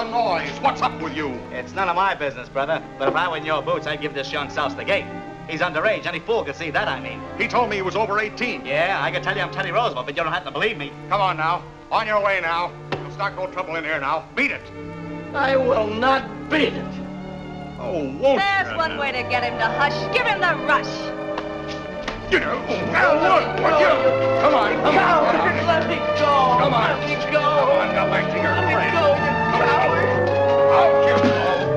noise? What's up with you? It's none of my business, brother. But if I were in your boots, I'd give this young souse the gate. He's underage. Any fool could see that, I mean. He told me he was over 18. Yeah, I could tell you I'm Teddy Roosevelt, but you don't have to believe me. Come on now. On your way now. You'll start no trouble in here now. Beat it. I will not beat it. Oh, won't There's one way to get him to hush. Give him the rush. You know. Now, look. Come on. Let me go. Come on. Let me go.